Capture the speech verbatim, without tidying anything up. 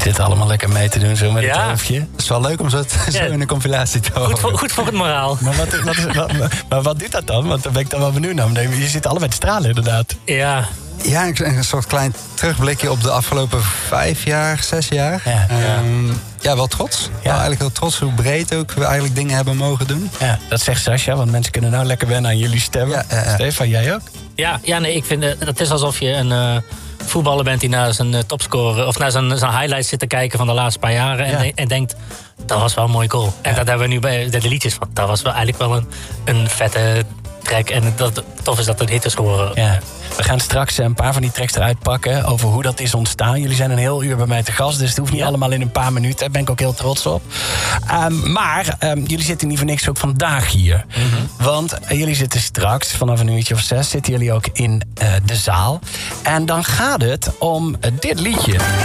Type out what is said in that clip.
dit allemaal lekker mee te doen, zo met Ja. het hoofdje. Het is wel leuk om zo, te- zo Ja. in een compilatie te horen. Goed voor, goed voor het moraal. Maar wat, wat, is- wat, maar wat doet dat dan? Want dan ben ik dan wel benieuwd naar. Want je zit allebei te stralen, inderdaad. Ja, Ja, een soort klein terugblikje op de afgelopen vijf jaar, zes jaar. Ja. Ehm, ja, wel trots. Wel eigenlijk heel trots hoe breed ook we eigenlijk dingen hebben mogen doen. Ja, dat zegt Sascha, want mensen kunnen nou lekker wennen aan jullie stemmen. Ja, ja, ja. Stefan, jij ook? ja, ja nee, ik vind het, het is alsof je een eh, voetballer bent die naar zijn uh, topscorer of naar zijn, zijn highlights zit te kijken van de laatste paar jaren. En, Ja. de- en denkt, dat was wel een mooi goal. En dat hebben we nu bij de liedjes van. Dat was wel eigenlijk wel een, een vette track. En dat, tof is dat het hit is geworden. Ja. We gaan straks een paar van die tracks eruit pakken over hoe dat is ontstaan. Jullie zijn een heel uur bij mij te gast, dus het hoeft niet Ja. allemaal in een paar minuten. Daar ben ik ook heel trots op. Um, maar um, jullie zitten niet voor niks ook vandaag hier. Mm-hmm. Want uh, jullie zitten straks, vanaf een uurtje of zes, zitten jullie ook in uh, de zaal. En dan gaat het om uh, dit liedje.